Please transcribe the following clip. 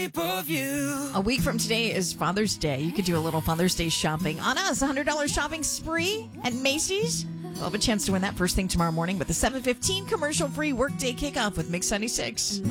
shape of you. A week from today is Father's Day. You could do a little Father's Day shopping on us. $100 shopping spree at Macy's. We'll have a chance to win that first thing tomorrow morning with the 7:15 commercial-free workday kickoff with Mix 96.